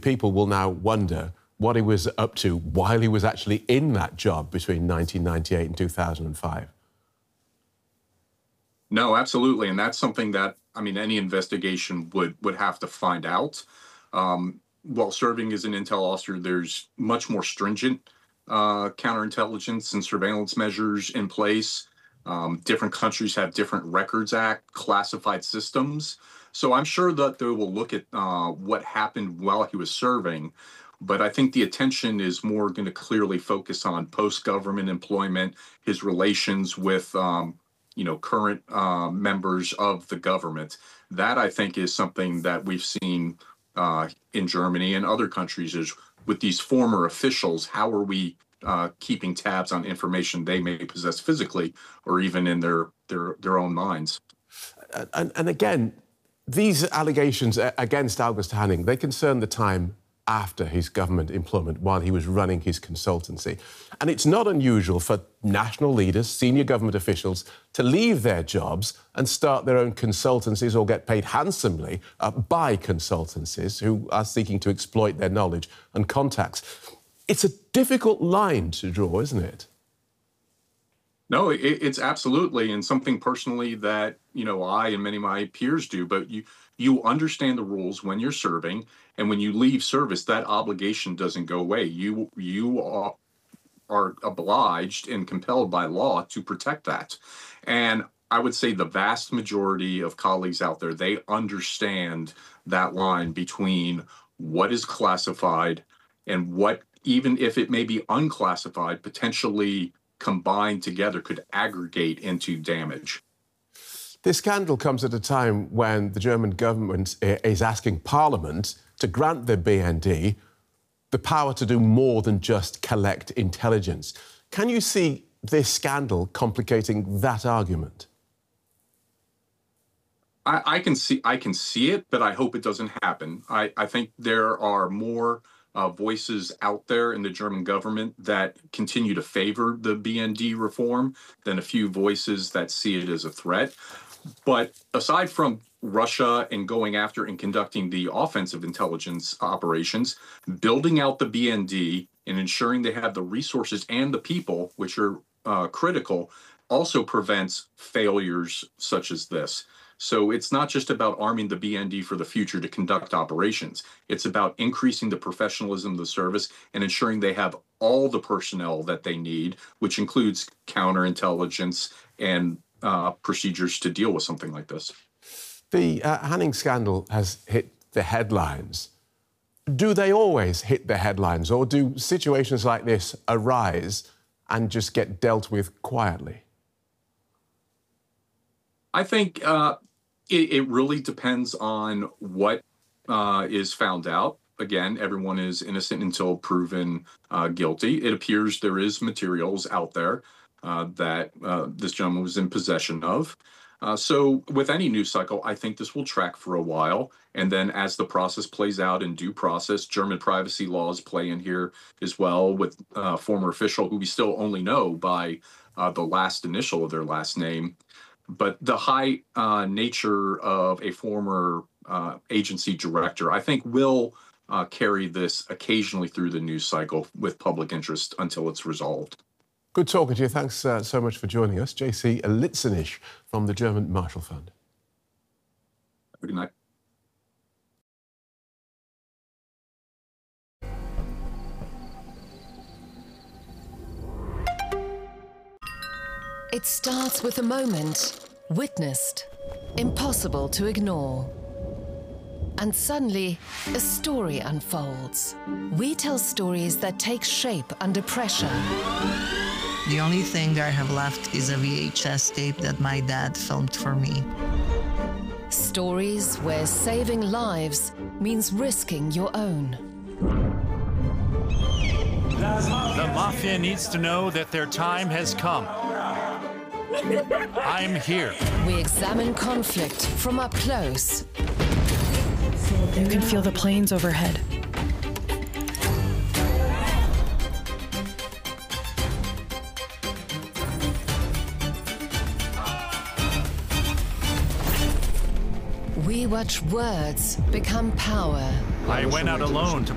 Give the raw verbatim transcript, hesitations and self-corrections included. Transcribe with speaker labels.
Speaker 1: people will now wonder what he was up to while he was actually in that job between nineteen ninety-eight and two thousand five.
Speaker 2: No, absolutely. And that's something that, I mean, any investigation would, would have to find out. Um, while serving as an intel officer, there's much more stringent uh, counterintelligence and surveillance measures in place. Um, different countries have different Records Act classified systems. So I'm sure that they will look at uh, what happened while he was serving. But I think the attention is more going to clearly focus on post-government employment, his relations with um, you know, current uh, members of the government. That, I think, is something that we've seen uh, in Germany and other countries, is with these former officials, how are we uh, keeping tabs on information they may possess physically or even in their, their, their own minds?
Speaker 1: And, and again, these allegations against August Hanning, they concern the time after his government employment, while he was running his consultancy. And it's not unusual for national leaders, senior government officials, to leave their jobs and start their own consultancies or get paid handsomely uh, by consultancies who are seeking to exploit their knowledge and contacts. It's a difficult line to draw, isn't it?
Speaker 2: No, it, it's absolutely, and something personally that, you know, I and many of my peers do, but you you understand the rules when you're serving, and when you leave service, that obligation doesn't go away. You you are, are obliged and compelled by law to protect that. And I would say the vast majority of colleagues out there, they understand that line between what is classified and what, even if it may be unclassified, potentially combined together could aggregate into damage.
Speaker 1: This scandal comes at a time when the German government is asking Parliament to grant the B N D the power to do more than just collect intelligence. Can you see this scandal complicating that argument?
Speaker 2: I, I can see I can see it, but I hope it doesn't happen. I, I think there are more Uh, voices out there in the German government that continue to favor the B N D reform than a few voices that see it as a threat. But aside from Russia and going after and conducting the offensive intelligence operations, building out the B N D and ensuring they have the resources and the people, which are uh, critical, also prevents failures such as this. So it's not just about arming the B N D for the future to conduct operations. It's about increasing the professionalism of the service and ensuring they have all the personnel that they need, which includes counterintelligence and uh, procedures to deal with something like this.
Speaker 1: The uh, Hanning scandal has hit the headlines. Do they always hit the headlines, or do situations like this arise and just get dealt with quietly?
Speaker 2: I think uh, it, it really depends on what uh, is found out. Again, everyone is innocent until proven uh, guilty. It appears there is materials out there uh, that uh, this gentleman was in possession of. Uh, so with any news cycle, I think this will track for a while. And then as the process plays out in due process, German privacy laws play in here as well, with a former official who we still only know by uh, the last initial of their last name. But the high uh, nature of a former uh, agency director, I think, will uh, carry this occasionally through the news cycle with public interest until it's resolved.
Speaker 1: Good talking to you. Thanks uh, so much for joining us. J C Litzinich from the German Marshall Fund.
Speaker 2: Good night.
Speaker 3: It starts with a moment, witnessed, impossible to ignore. And suddenly, a story unfolds. We tell stories that take shape under pressure.
Speaker 4: The only thing I have left is a V H S tape that my dad filmed for me.
Speaker 3: Stories where saving lives means risking your own.
Speaker 5: The Mafia needs to know that their time has come. I'm here.
Speaker 3: We examine conflict from up close.
Speaker 6: You can feel the planes overhead.
Speaker 3: We watch words become power.
Speaker 5: I went out alone to